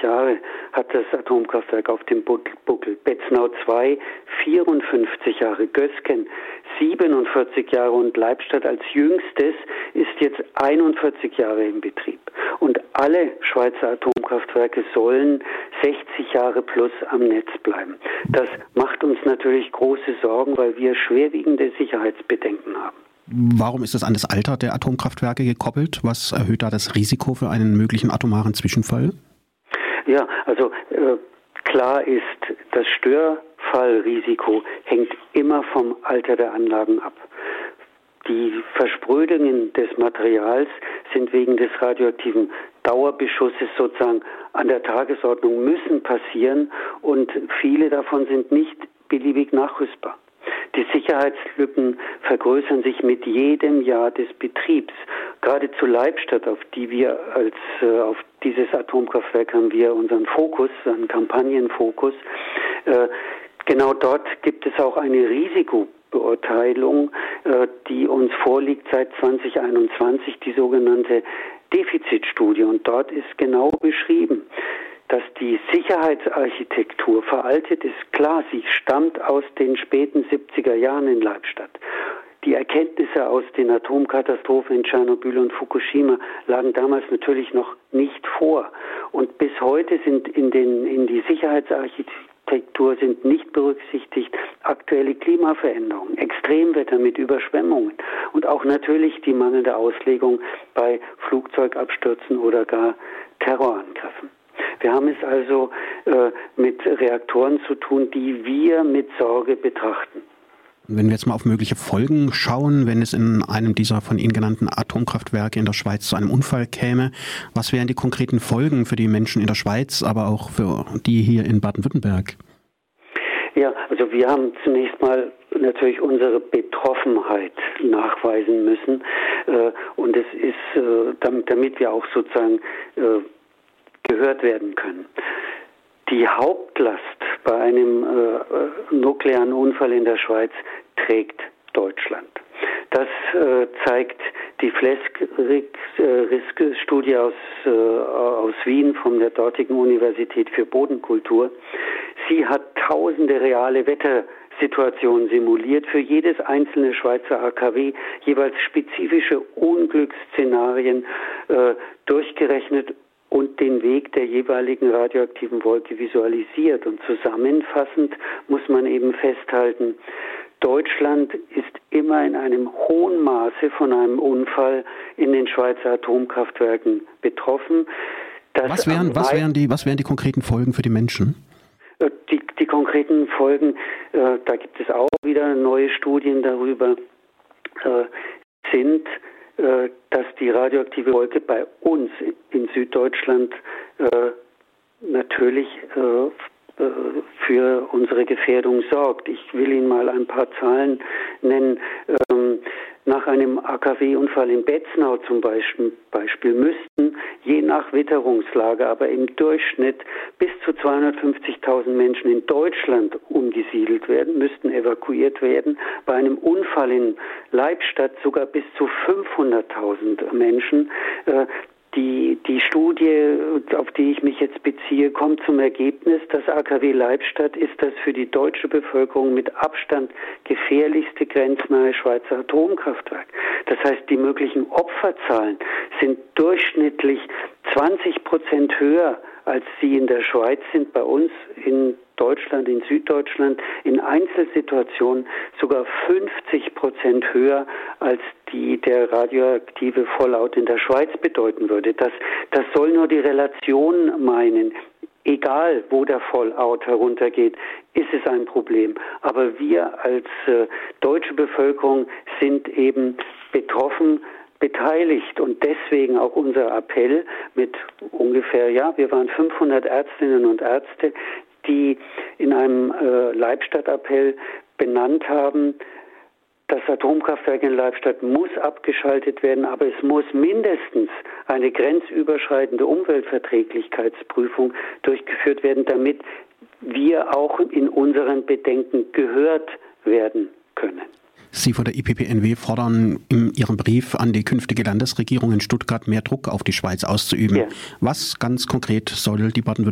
Jahre hat das Atomkraftwerk auf dem Buckel. Betznau 2 54 Jahre, Gösgen 47 Jahre und Leibstadt als jüngstes ist jetzt 41 Jahre in Betrieb. Und alle Schweizer Atomkraftwerke sollen 60 Jahre plus am Netz bleiben. Das macht uns natürlich große Sorgen, weil wir schwerwiegende Sicherheitsbedenken haben. Warum ist das an das Alter der Atomkraftwerke gekoppelt? Was erhöht da das Risiko für einen möglichen atomaren Zwischenfall? Ja, also klar ist, das Störfallrisiko hängt immer vom Alter der Anlagen ab. Die Versprödungen des Materials sind wegen des radioaktiven Dauerbeschusses sozusagen an der Tagesordnung, müssen passieren und viele davon sind nicht beliebig nachrüstbar. Die Sicherheitslücken vergrößern sich mit jedem Jahr des Betriebs. Gerade zu Leibstadt, auf dieses Atomkraftwerk haben wir unseren Fokus, einen Kampagnenfokus. Genau dort gibt es auch eine Risikobeurteilung, die uns vorliegt seit 2021, die sogenannte Defizitstudie. Und dort ist genau beschrieben, dass die Sicherheitsarchitektur veraltet ist. Klar, sie stammt aus den späten 70er Jahren in Leibstadt. Die Erkenntnisse aus den Atomkatastrophen in Tschernobyl und Fukushima lagen damals natürlich noch nicht vor. Und bis heute sind in die Sicherheitsarchitektur sind nicht berücksichtigt aktuelle Klimaveränderungen, Extremwetter mit Überschwemmungen und auch natürlich die mangelnde Auslegung bei Flugzeugabstürzen oder gar Terrorangriffen. Wir haben es also mit Reaktoren zu tun, die wir mit Sorge betrachten. Wenn wir jetzt mal auf mögliche Folgen schauen, wenn es in einem dieser von Ihnen genannten Atomkraftwerke in der Schweiz zu einem Unfall käme, was wären die konkreten Folgen für die Menschen in der Schweiz, aber auch für die hier in Baden-Württemberg? Ja, also wir haben zunächst mal natürlich unsere Betroffenheit nachweisen müssen und es ist, damit wir auch sozusagen gehört werden können. Die Hauptlast bei einem nuklearen Unfall in der Schweiz trägt Deutschland. Das zeigt die FLESK-Studie aus Wien von der dortigen Universität für Bodenkultur. Sie hat tausende reale Wettersituationen simuliert, für jedes einzelne Schweizer AKW jeweils spezifische Unglücksszenarien durchgerechnet und den Weg der jeweiligen radioaktiven Wolke visualisiert. Und zusammenfassend muss man eben festhalten, Deutschland ist immer in einem hohen Maße von einem Unfall in den Schweizer Atomkraftwerken betroffen. Was wären die konkreten Folgen für die Menschen? Die konkreten Folgen, da gibt es auch wieder neue Studien darüber, sind, dass die radioaktive Wolke bei uns in Süddeutschland natürlich für unsere Gefährdung sorgt. Ich will Ihnen mal ein paar Zahlen nennen. Nach einem AKW-Unfall in Betznau zum Beispiel müssten je nach Witterungslage aber im Durchschnitt bis zu 250.000 Menschen in Deutschland umgesiedelt werden, müssten evakuiert werden. Bei einem Unfall in Leibstadt sogar bis zu 500.000 Menschen. Die Studie, auf die ich mich jetzt beziehe, kommt zum Ergebnis, dass AKW Leibstadt ist das für die deutsche Bevölkerung mit Abstand gefährlichste grenznahe Schweizer Atomkraftwerk. Das heißt, die möglichen Opferzahlen sind durchschnittlich 20% höher, als sie in der Schweiz sind, bei uns in Deutschland, in Süddeutschland, in Einzelsituationen sogar 50% höher, als der radioaktive Fallout in der Schweiz bedeuten würde. Das soll nur die Relation meinen. Egal, wo der Fallout heruntergeht, ist es ein Problem. Aber wir als deutsche Bevölkerung sind eben betroffen, beteiligt und deswegen auch unser Appell mit ungefähr, wir waren 500 Ärztinnen und Ärzte, die in einem Leibstadt-Appell benannt haben, das Atomkraftwerk in Leibstadt muss abgeschaltet werden, aber es muss mindestens eine grenzüberschreitende Umweltverträglichkeitsprüfung durchgeführt werden, damit wir auch in unseren Bedenken gehört werden können. Sie von der IPPNW fordern in Ihrem Brief an die künftige Landesregierung in Stuttgart mehr Druck auf die Schweiz auszuüben. Ja. Was ganz konkret soll die